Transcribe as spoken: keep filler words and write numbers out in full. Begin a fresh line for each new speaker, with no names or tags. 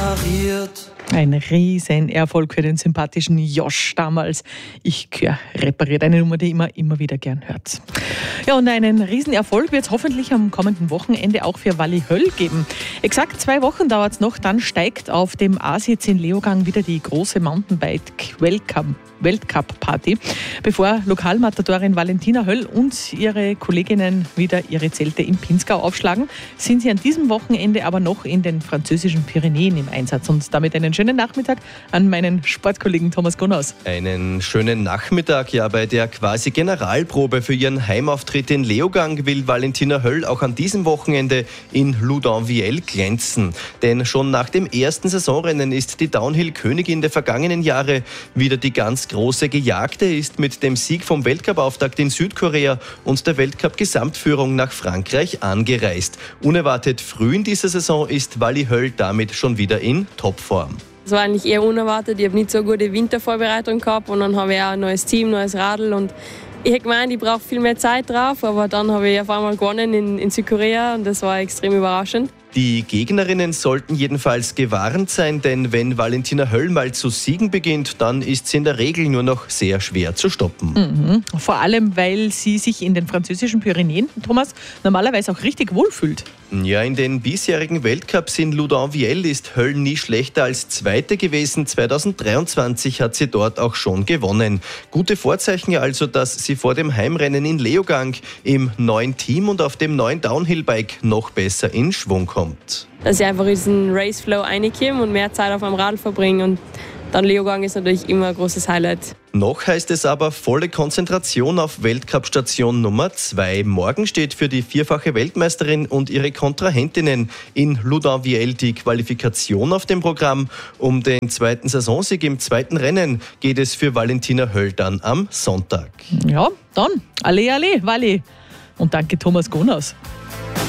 repariert.
Ein Riesenerfolg für den sympathischen Josh damals. Ich höre repariert, eine Nummer, die immer, immer wieder gern hört. Ja, und einen Riesenerfolg wird es hoffentlich am kommenden Wochenende auch für Wally Höll geben. Exakt zwei Wochen dauert es noch, dann steigt auf dem A-Sitz in Leogang wieder die große Mountainbike-Weltcup. Weltcup-Party, bevor Lokalmatadorin Valentina Höll und ihre Kolleginnen wieder ihre Zelte im Pinzgau aufschlagen, sind sie an diesem Wochenende aber noch in den französischen Pyrenäen im Einsatz. Und damit einen schönen Nachmittag an meinen Sportkollegen Thomas Gonaus.
Einen schönen Nachmittag. Ja, bei der quasi Generalprobe für ihren Heimauftritt in Leogang will Valentina Höll auch an diesem Wochenende in Loudunvielle glänzen. Denn schon nach dem ersten Saisonrennen ist die Downhill-Königin der vergangenen Jahre wieder die ganz große Gejagte, ist mit dem Sieg vom Weltcup-Auftakt in Südkorea und der Weltcup-Gesamtführung nach Frankreich angereist. Unerwartet früh in dieser Saison ist Wally Höll damit schon wieder in Topform.
Das war eigentlich eher unerwartet. Ich habe nicht so eine gute Wintervorbereitung gehabt und dann habe ich auch ein neues Team, neues Radl und ich hätte gemeint, ich brauche viel mehr Zeit drauf, aber dann habe ich auf einmal gewonnen in, in Südkorea und das war extrem überraschend.
Die Gegnerinnen sollten jedenfalls gewarnt sein, denn wenn Valentina Höll mal zu siegen beginnt, dann ist sie in der Regel nur noch sehr schwer zu stoppen.
Mhm. Vor allem, weil sie sich in den französischen Pyrenäen, Thomas, normalerweise auch richtig wohlfühlt.
Ja, in den bisherigen Weltcups in Loudunvielle ist Höll nie schlechter als Zweite gewesen. zweitausenddreiundzwanzig hat sie dort auch schon gewonnen. Gute Vorzeichen also, dass sie vor dem Heimrennen in Leogang im neuen Team und auf dem neuen Downhill-Bike noch besser in Schwung kommt.
Dass ich einfach in diesen Raceflow reinkomme und mehr Zeit auf meinem Radl verbringe und dann Leogang ist natürlich immer ein großes Highlight.
Noch heißt es aber volle Konzentration auf Weltcup-Station Nummer zwei. Morgen steht für die vierfache Weltmeisterin und ihre Kontrahentinnen in Loudunvielle die Qualifikation auf dem Programm. Um den zweiten Saisonsieg im zweiten Rennen geht es für Valentina Höll dann am Sonntag.
Ja, dann, alle, alle, Wally. Und danke Thomas Gonaus.